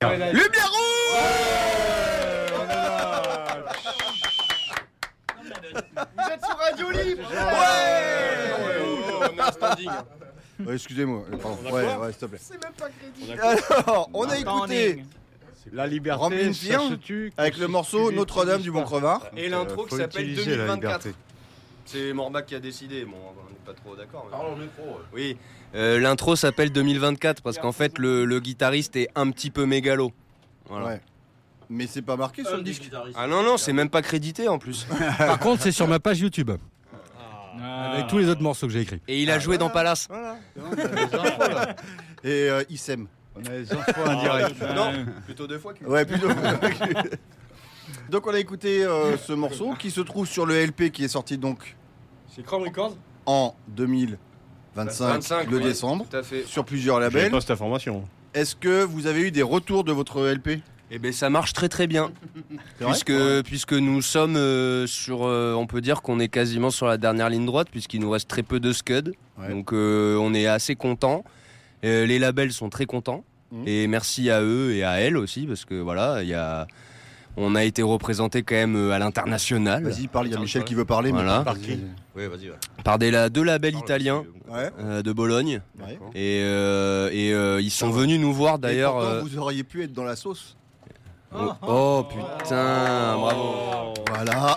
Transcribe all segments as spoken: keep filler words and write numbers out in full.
Lumière rouge. Vous êtes sur Radio Libre. Ouais. On a un standing. Ouais, excusez-moi, pardon. Ouais, ouais, s'il te plaît. C'est même pas crédit. Alors, on a écouté La liberté, Rambin ça Firme se tue. avec le morceau Notre-Dame du Bon Crevard. Et l'intro qui faut s'appelle utiliser deux la mille vingt-quatre. liberté. C'est Morbac qui a décidé, bon, on n'est pas trop d'accord. Mais... Parle au micro. Oui, euh, l'intro s'appelle deux mille vingt-quatre parce qu'en fait le, le guitariste est un petit peu mégalo. Voilà. Ouais. Mais c'est pas marqué sur le disque. Ah non, non, c'est même pas crédité en plus. Par contre, c'est sur ma page YouTube. Avec tous les autres morceaux que j'ai écrits. Et il a joué dans Palace. Voilà. Et euh, il s'aime. On a les infos indirectes. Non, plutôt deux fois que. Ouais, plutôt. Donc on a écouté euh, ce morceau qui se trouve sur le L P qui est sorti donc C'est Chrome Records. en deux mille vingt-cinq, vingt-cinq, le ouais, décembre, Tout à fait. sur plusieurs J'avais labels. pas cette information. Est-ce que vous avez eu des retours de votre L P? Eh ben ça marche très très bien. C'est vrai Puisque, puisque nous sommes euh, sur, euh, on peut dire qu'on est quasiment sur la dernière ligne droite puisqu'il nous reste très peu de scud. Ouais. Donc euh, on est assez content. Euh, les labels sont très contents Mhm. et merci à eux et à elles aussi parce que voilà, il y a, on a été représenté quand même euh, à l'international Vas-y, parle, il y a Michel qui veut parler. mais Voilà. par qui Oui, vas-y. Ouais. par des la- deux labels italiens Ouais. euh, de Bologne Ouais. et, euh, et euh, ils sont venus nous voir d'ailleurs. Et pourtant, euh, vous auriez pu être dans la sauce. oh, oh, putain, bravo. Voilà.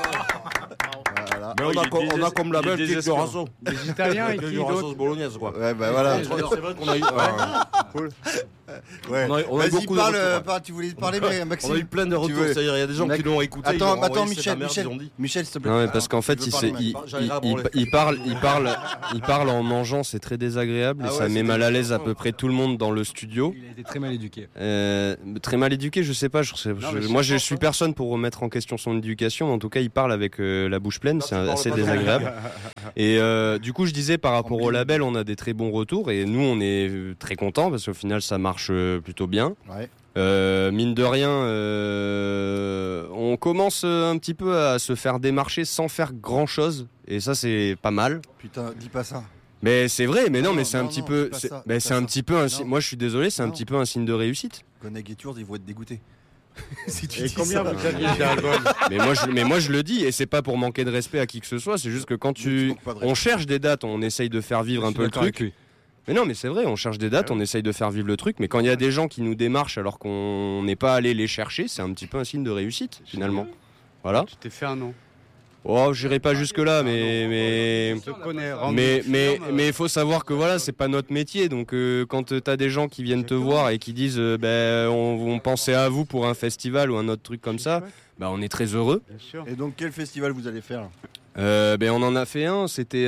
Voilà. Mais on a, co- on a comme label il est Kick désespérant. Rasso. Les Italiens et Kick qui Rasso d'autre bolognaise, quoi. Ouais, bah voilà. C'est vrai qu'on a eu. ouais. Ouais. On a- on a eu Vas-y, beaucoup de parle, retours, euh, ouais. parle, tu voulais parler, mais Maxime. On a eu plein de Tu retours. veux- C'est-à-dire, il y a des gens Mec- qui l'ont écouté. ils Attends, ont attends, envoyé, c'est de la Michel, merde, Michel, ils ont dit. Michel, s'il te plaît. Non mais parce qu'en fait Je veux il, parler, s'est- mec. il, J'allais il, à il, branler. il parle il parle il parle en mangeant, c'est très désagréable et Ah ouais, ça met c'est mal à l'aise à désagréable. peu près tout le monde dans le studio. Il a été très mal éduqué. Euh, très mal éduqué, je sais pas. Je sais, mais je- je moi, je pense suis pas. personne pour remettre en question son éducation. Mais en tout cas, il parle avec euh, la bouche pleine, Non, c'est tu parles assez pas de- désagréable. Et euh, du coup, je disais par rapport au label, on a des très bons retours et nous, on est euh, très contents parce qu'au final, ça marche euh, plutôt bien. Ouais. Euh, mine de rien, euh, on commence euh, un petit peu à se faire démarcher sans faire grand chose et ça, c'est pas mal. Putain, dis pas ça. Mais c'est vrai, mais non, Non, mais c'est un non, petit non, peu, dis pas c'est ça, mais dis c'est pas un ça. petit peu un Non. signe. Moi, je suis désolé, c'est un Non. petit peu un signe de réussite. Goneg et Tours, ils vont être dégoûtés. Si tu Et dis combien ça. vous aviez d'albums? Mais moi, je, mais moi je le dis et c'est pas pour manquer de respect à qui que ce soit, c'est juste que quand Mais tu tu, manques pas de on cherche des dates, on essaye de faire vivre un peu le truc. Mais non, mais c'est vrai, on cherche des dates, on essaye de faire vivre le truc, mais quand il y a des gens qui nous démarchent alors qu'on n'est pas allé les chercher, c'est un petit peu un signe de réussite finalement. Voilà. Tu t'es fait un nom. Oh, j'irai pas jusque là, mais mais Je te connais. Rambin mais mais Firme, mais il faut savoir que voilà, c'est pas notre métier. Donc euh, quand euh, t'as des gens qui viennent te voir et qui disent euh, ben on, on pensait à vous pour un festival ou un autre truc comme ça, bah on est très heureux. Bien sûr. Et donc, quel festival vous allez faire Euh, ben on en a fait un, c'était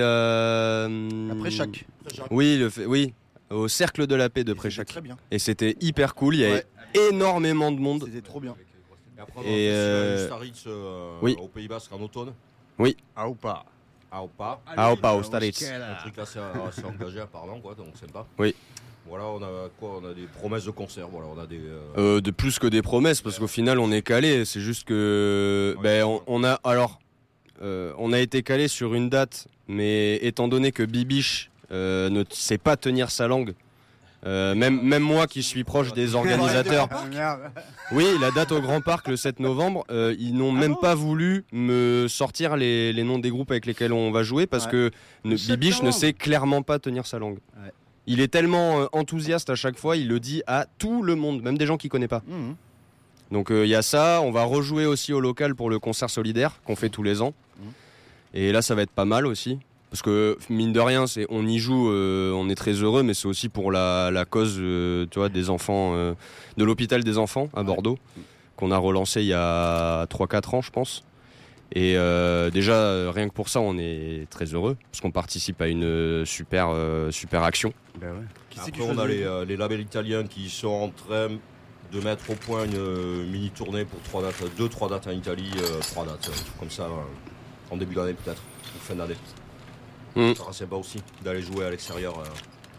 euh, après chaque? Oui, le fait- oui, au Cercle de la Paix de Et c'était Préchac. Très bien. Et c'était hyper cool, il y avait énormément de monde. C'était trop bien. Et après, on a Et, un euh, festival Staritz, euh, oui. au Pays Basque en automne. Ah ou pas? Ah, ou pas. Ah, pas au Staritz. Un truc assez, assez engagé apparemment, quoi, donc sympa. Oui. Voilà, on a quoi? On a des promesses de concert, voilà, on a des... euh, Euh, de plus que des promesses, parce qu'au final on est calé. C'est juste que ben on, on a alors euh, on a été calé sur une date, mais étant donné que Bibiche euh, ne sait pas tenir sa langue. Euh, même, même moi qui suis proche des organisateurs, Ah, merde. oui, la date au Grand Parc le sept novembre, euh, ils n'ont même pas voulu me sortir les, les noms des groupes avec lesquels on va jouer parce Ouais. que ne, Le sept Bibiche ne novembre. sait clairement pas tenir sa langue. Ouais. Il est tellement euh, enthousiaste à chaque fois, il le dit à tout le monde, même des gens qu'il connaît pas. Mhm. Donc il y a ça, on va rejouer aussi au local pour le concert solidaire qu'on fait tous les ans. Mhm. Et là ça va être pas mal aussi. Parce que mine de rien, c'est, on y joue, euh, on est très heureux, mais c'est aussi pour la, la cause euh, tu vois, des enfants, euh, de l'hôpital des enfants à Bordeaux, qu'on a relancé il y a trois quatre ans je pense. Et euh, déjà, euh, rien que pour ça, on est très heureux, parce qu'on participe à une euh, super, euh, super action. Ben ouais. Qui c'est qui Après, on a faisait- les, euh, les labels italiens qui sont en train de mettre au point une euh, mini tournée pour trois dates, deux, trois dates en Italie, euh, trois dates, un truc comme ça, euh, en début d'année peut-être, ou fin d'année. Mm. Ça sera sympa aussi d'aller jouer à l'extérieur. euh.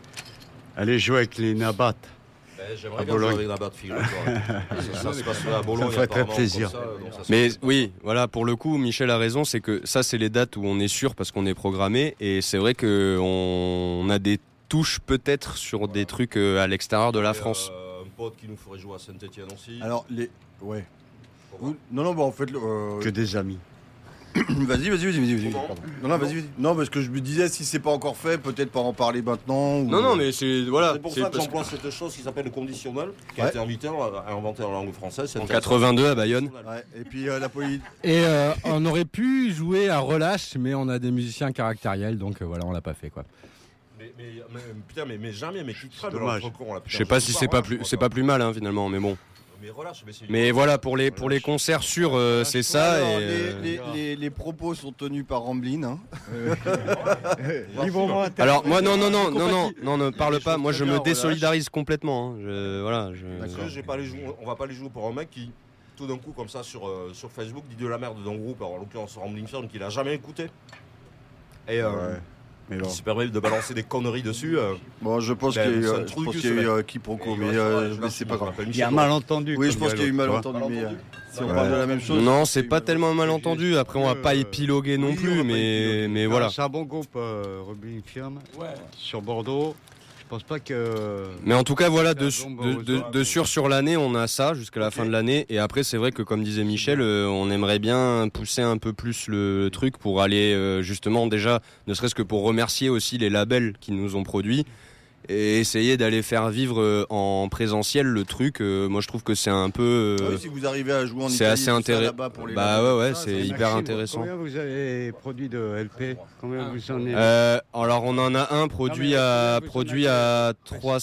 Allez jouer avec les Nabat. Ben, À J'aimerais bien Bologne. jouer avec la batte, figure-toi. ça, ça se passe à Bologne. ferait très apparemment, plaisir. comme ça, donc ça, Mais c'est- oui, voilà, pour le coup, Michel a raison, c'est que ça, c'est les dates où on est sûr parce qu'on est programmé, et c'est vrai qu'on on a des touches peut-être sur des trucs euh, à l'extérieur de la Et, France. euh, un potes qui nous feraient jouer à Saint-Etienne aussi. Alors, les. Ouais. Faut voir. Non, non, bah en fait. euh, Que des amis. Vas-y, vas-y, vas-y, vas-y. vas-y. Comment Non, non, vas-y, vas-y. Non, parce que je me disais, si c'est pas encore fait, peut-être pas en parler maintenant. Ou... Non, non, mais c'est. Voilà. C'est pour c'est ça que parce j'emploie cette chose qui s'appelle le conditionnel, qui a Ouais. été invité à inventer en langue française. C'est En intéressant. quatre-vingt-deux à Bayonne. Ouais, et puis euh, la police. Et euh, on aurait pu jouer à relâche, mais on a des musiciens caractériels, donc euh, voilà, on l'a pas fait quoi. Mais, mais, mais, putain, mais, mais jamais, mais qui crève de dommage. l'autre con là. Je sais pas si c'est pas plus, c'est pas plus mal hein, finalement, mais bon. Mais relâche, mais c'est. Mais voilà, pour les pour les concerts sûrs, euh, c'est ça. Alors, et, les, euh, les, les, les propos sont tenus par Ramblin. Hein. Librement Alors moi non non non non non non ne parle des pas. choses Moi très je bien me en désolidarise complètement. hein. Je, voilà. Je... Parce que j'ai pas les jouer, on va pas les jouer pour un mec qui, tout d'un coup, comme ça, sur, euh, sur Facebook, dit de la merde d'un groupe, alors en l'occurrence Rambling Firm, qu'il a jamais écouté. Et euh, Ouais. Mais bon. il se permet de balancer des conneries dessus. euh. Bon, je pense Ben, qu'il y a eu, c'est un euh, je truc, pense ce qu'il y a eu mec. euh, quiproquo, Et mais, voilà, euh, je mais l'assume, c'est pas je grave. m'appelle Il y Michel, a un voilà. malentendu. Oui, je comme pense qu'il y a eu dirait l'autre, malentendu, mais euh, si on Ouais. parle de la même chose. Non, c'est il y a pas eu tellement malentendu. Après, on va pas épiloguer non Oui, on plus, va pas mais épiloguer. mais tu vois. voilà. C'est un bon groupe, euh, Rubin Firm. Sur Bordeaux. Je pense pas que. Mais en tout cas, voilà, de, Ça tombe de, aux de, oies, de mais- sûr sur l'année, on a ça jusqu'à la Ok. fin de l'année. Et après, c'est vrai que, comme disait Michel, euh, on aimerait bien pousser un peu plus le truc pour aller euh, justement déjà, ne serait-ce que pour remercier aussi les labels qui nous ont produits et essayer d'aller faire vivre euh, en présentiel le truc. Euh, moi, je trouve que c'est un peu. Ah euh, oui, si vous arrivez à jouer en c'est Italie, assez tout ça, intéressant. là-bas pour les Bah labels, ouais, ouais, tout ça, c'est ça- hyper Maxime, intéressant. Combien vous avez produit de L P Combien vous en avez Euh, alors on en a un produit Non, mais à vous en produit avez- à Pré- trois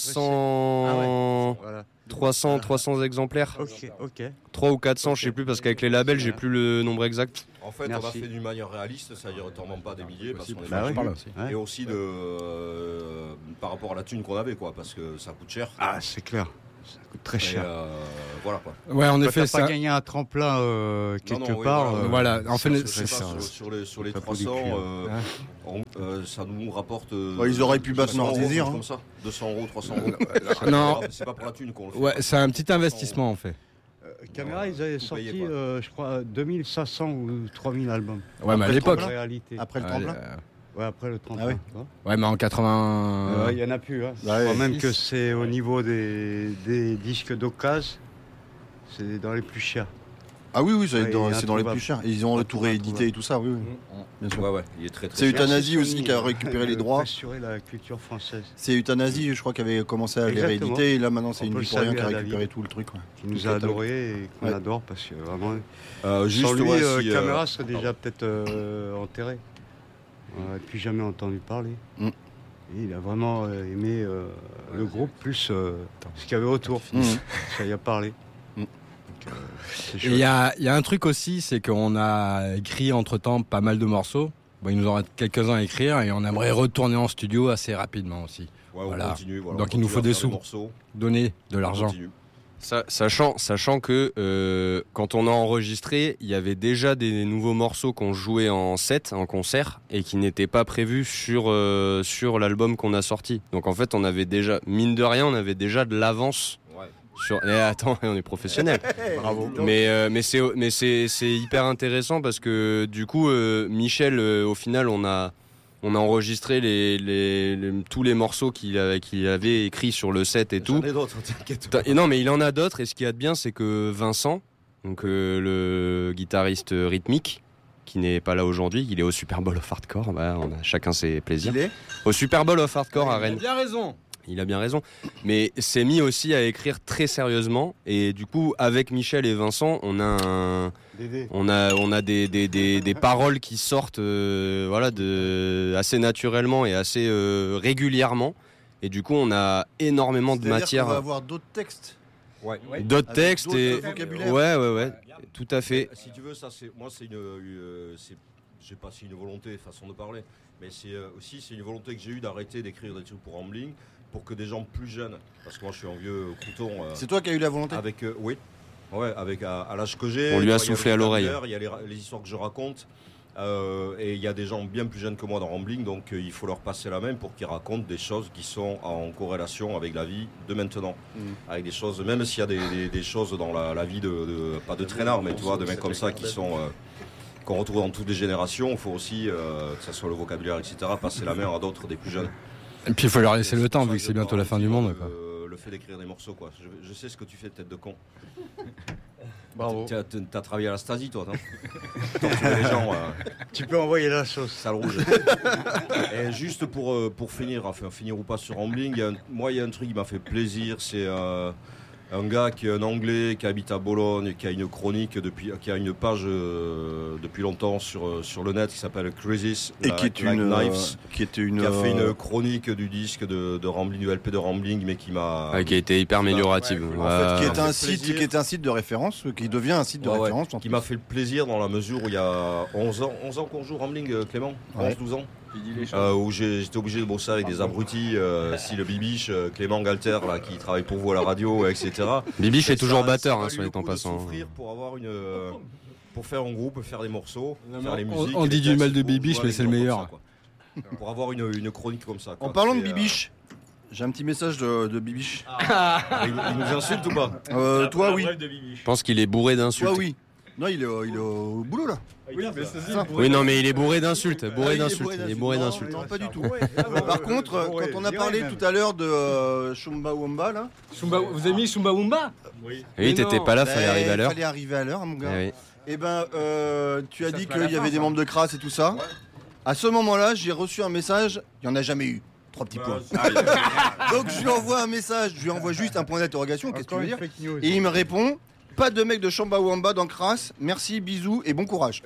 cents Voilà. trois cents trois cents exemplaires. Ok, ok. trois ou quatre cents, je sais plus parce qu'avec les labels, j'ai plus le nombre exact. En fait, on Merci. a fait d'une manière réaliste, c'est-à-dire ne pas des milliers, parce qu'on est Bah pas oui. connus. Ouais. Et aussi de, euh, par rapport à la thune qu'on avait, quoi, parce que ça coûte cher. Ah, c'est clair. Ça coûte très Et, cher. euh, voilà quoi. Ouais, en Quand effet, t'as ça. pas gagné un tremplin euh, Non, quelque non, oui, part. voilà. euh, Voilà, en fait, Je sais c'est pas, ça. sur, sur les, sur les Ça trois peut du cents, cul, euh, hein. on- euh, ça nous rapporte. euh, Ouais, ils auraient pu battre deux cents leur euros, désir, quelque hein. chose comme ça. deux cents euros, trois cents euros. Non. C'est pas pour la thune qu'on le fait. Ouais, c'est un petit investissement en fait. euh, Caméra, ils avaient Tout sorti, payé, quoi. euh, je crois, deux mille cinq cents ou trois mille albums. Ouais, mais à Après le l'époque. En réalité. Après le Ouais, tremplin. euh, Ouais, après le tremplin. Ah oui. tu vois. ouais, mais en quatre-vingts. Euh, Il y en a plus. Hein. Ouais, je crois même six. que c'est au niveau des, des disques d'occasion, c'est dans les plus chers. Ah oui, oui, ça va être Ouais, dans- il est c'est dans les introuvable. plus chers. Ils ont tout réédité Introuvable. et tout ça, oui, oui. Bien sûr. Ouais, ouais, il est très très C'est cher. Euthanasie Merci, aussi Sony, qui a euh, récupéré les de droits. assurer la culture française. C'est Euthanasie, je crois, qui avait commencé à les Exactement. rééditer. Et là, maintenant, c'est On une peut vie le pour rien qui a saluer à récupéré David. tout le truc. ouais. Qui nous Tout a catalogue. adorés et qu'on Ouais. adore parce que vraiment. Euh, juste, Sans lui, ouais, euh, si, euh, Camera serait déjà peut-être euh, enterré. On n'aurait plus jamais entendu parler. Mm. Et il a vraiment euh, aimé euh, le groupe plus euh, ce qu'il y avait autour. Mhm. Ça y a parlé. Mm. Donc, euh, c'est Et chouette. il y a, il y a un truc aussi, c'est qu'on a écrit entre-temps pas mal de morceaux. Bon, il nous en reste quelques-uns à écrire et on aimerait retourner en studio assez rapidement aussi. Ouais, on Voilà. continue. Voilà, Donc on il nous continue faut à des faire sous. morceaux, Donner de on l'argent. continue. Sa- Sachant, sachant que euh, quand on a enregistré, il y avait déjà des nouveaux morceaux qu'on jouait en set, en concert, et qui n'étaient pas prévus sur, euh, sur l'album qu'on a sorti. Donc en fait, on avait déjà, mine de rien, on avait déjà de l'avance Ouais. sur. Eh, attends, on est professionnel. Bravo. Mais, euh, mais c'est mais c'est c'est hyper intéressant parce que du coup euh, Michel euh, au final on a on a enregistré les, les, les- tous les morceaux qu'il avait, qu'il avait écrits sur le set et tout. J'en ai d'autres, t'inquiète. Putain, et non mais il en a d'autres et ce qu'il y a de bien c'est que Vincent donc euh, le guitariste rythmique qui n'est pas là aujourd'hui, il est au Super Bowl of Hardcore, bah, on a chacun ses plaisirs. Il est Au Super Bowl of Hardcore à Rennes. bien raison. Il a bien raison. Mais s'est mis aussi à écrire très sérieusement. Et du coup, avec Michel et Vincent, on a, un, Dédé. on a, on a des, des, des, des paroles qui sortent euh, voilà, de, assez naturellement et assez euh, régulièrement. Et du coup, on a énormément de C'est-à-dire matière. qu'on va avoir d'autres textes. Ouais. D'autres Avec textes. d'autres Et... vocabulaires. Ouais, ouais, ouais. Tout à fait. Si tu veux, ça c'est moi c'est une, euh, c'est, je sais pas si une volonté, façon de parler, mais c'est euh, aussi c'est une volonté que j'ai eue d'arrêter d'écrire des trucs pour Rambling, pour que des gens plus jeunes, parce que moi je suis un vieux crouton. euh, C'est toi qui as eu la volonté. avec euh, oui, ouais, avec à, à l'âge que j'ai. On lui a tu vois, il y soufflé le à l'oreille. vocabulaire, Il y a les, ra- les histoires que je raconte. euh, et il y a des gens bien plus jeunes que moi dans Rambling, donc euh, il faut leur passer la main pour qu'ils racontent des choses qui sont en corrélation avec la vie de maintenant. Mm. Avec des choses, même s'il y a des, des- des choses dans la, la vie de, de- pas de traînards, mais tu vois, de mecs comme ça qui sont euh, qu'on retrouve dans toutes les générations. Il faut aussi, euh, que ce soit le vocabulaire, et cetera, passer la main à d'autres des plus jeunes. Et puis il faut leur laisser Et le c'est temps pour ça vu que c'est je bientôt la parle fin aussi du dans monde. le- Quoi. Le fait d'écrire des morceaux, quoi. Je, je sais ce que tu fais, tête de con. Bravo. Tu as travaillé à la Stasi, toi, non? Torturer les gens, euh, Tu peux envoyer la sauce. sale rouge. Et juste pour, euh, pour finir, enfin finir ou pas sur Rambling, il y a un- moi il y a un truc qui m'a fait plaisir, c'est euh, un gars qui est un Anglais, qui habite à Bologne, qui a une chronique, depuis, qui a une page euh, depuis longtemps sur, euh, sur le net qui s'appelle Crisis, Et like- qui est like une, euh, Knives, qui était une, qui a fait euh, une chronique du disque de, de Rambling, du L P de Rambling, mais qui m'a... Ouais, qui a été hyper améliorative. Ouais, Ouais. en fait, qui Euh, est un fait site, plaisir. qui est un site de référence, qui devient un site de Ouais, ouais, référence. en qui plus. m'a fait le plaisir dans la mesure où il y a onze ans, onze ans qu'on joue Rambling, euh, Clément, Ouais. onze douze ans. Euh, où j'ai- j'étais obligé de bosser avec des abrutis, euh, si le Bibiche, euh, Clément Galter, là, qui travaille pour vous à la radio, et cetera. Bibiche est Et toujours ça- batteur, ça hein, a soit valu dit en le coup de passant. souffrir pour avoir une, euh, pour faire un groupe, faire des morceaux, Non, faire mais les on- musiques. on et dit les du textes mal de pour Bibiche, jouer mais avec c'est des le gens meilleur. comme ça, quoi. Pour avoir une, une chronique comme ça. quoi. En parlant de C'est, euh, Bibiche, j'ai un petit message de, de Bibiche. il, il nous insulte ou pas? Euh, toi, oui. Je pense qu'il est bourré d'insultes. Toi, oui. Non, il est, au- il est au boulot là. Oui, mais c'est ça. Oui, non, mais il est bourré d'insultes. Ah, Bourré il est d'insultes. Il est bourré Non, d'insultes. Non, pas du tout. Par contre, euh, bourré, quand on a direct parlé même. tout à l'heure de euh, Shumba Wamba là, Shumba- vous avez mis Shumba Wumba Et Mais oui, t'étais non. pas là, ben, fallait arriver à l'heure. Fallait arriver à l'heure, mon gars. Eh oui. Et ben, euh, tu as Ça dit se fait à la qu'il y fin, avait des ça. membres de Crass et tout ça. À ce moment-là, j'ai reçu un message. Il n'y en a jamais eu. Trois petits points. Donc je lui envoie un message. Je lui envoie juste un point d'interrogation. Qu'est-ce que tu Encore veux une dire fake news. Et il me répond. Pas de mec de Chambawamba dans Crass. Merci, bisous et bon courage.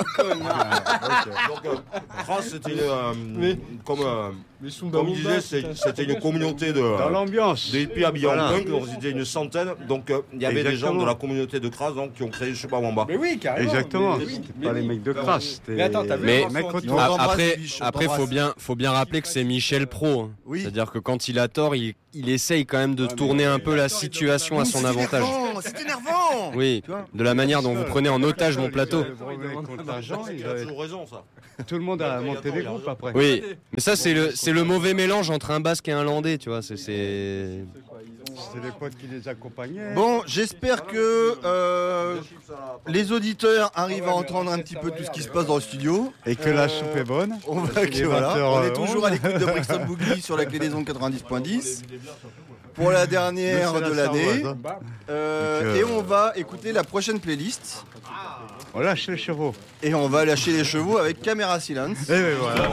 Donc, euh, Crass, c'était une, euh, Mais- comme, euh, Mais Shumba comme il Wumba, disait, putain, c'est- c'était une communauté de. Dans l'ambiance. Des hippies habillés en Voilà. punk, on était une centaine, donc euh, il y avait des gens Exactement. de la communauté de Crass donc, qui ont créé Chupa Wamba. Mais oui, carrément. Exactement. Mais- C'était mais pas oui. les mecs de crasse. c'était Mais attends, t'as vu Mais- le morceau mecs anti- On Ah, t'embrasse, après, Bibiche, on après, faut t'embrasse. bien, faut bien rappeler que c'est Michel Pro. hein. Oui. C'est-à-dire que quand il a tort, il, il essaye quand même de tourner un peu la situation à Oui, son c'est avantage. énervant, C'est énervant. Oui, Tu vois de la manière dont vous prenez en otage mon plateau. Le brevet contre l'argent, Il il a avait- toujours raison, ça. Tout le monde a Il y a monté tort, des il y a groupes raison. après. Oui, mais ça c'est le, c'est le mauvais mélange entre un basque et un landais, tu vois. C'est, c'est... C'est les potes qui les accompagnaient. Bon, j'espère que euh, les auditeurs arrivent à entendre un petit peu tout ce qui se passe dans le studio. Et que la soupe est bonne. On, va, Parce qu'il que est voilà, vingt heures on est toujours à onze. l'écoute de Brixton Boogie sur la clé des ondes quatre-vingt-dix point dix pour la dernière Mais c'est de la l'année. Sarvoise, hein. Euh, Donc, euh, Et on va écouter la prochaine playlist. On lâche les chevaux. Et on va lâcher les chevaux avec Camera Silence. Et ben voilà.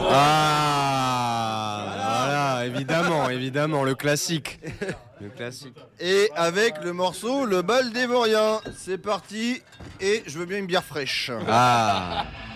Ah, voilà, évidemment, évidemment, le classique. Le classique. Et avec le morceau Le Bal des Vauriens. C'est parti. Et je veux bien une bière fraîche. Ah.